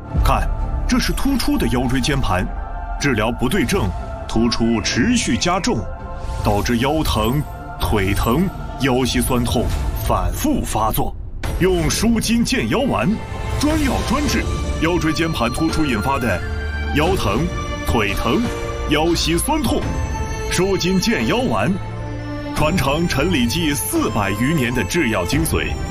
看，这是突出的腰椎间盘，治疗不对症，突出持续加重，导致腰疼、腿疼、腰膝酸痛反复发作。用舒筋健腰丸，专药专治腰椎间盘突出引发的腰疼、腿疼、腰膝酸痛。舒筋健腰丸，传承陈李济400余年的制药精髓。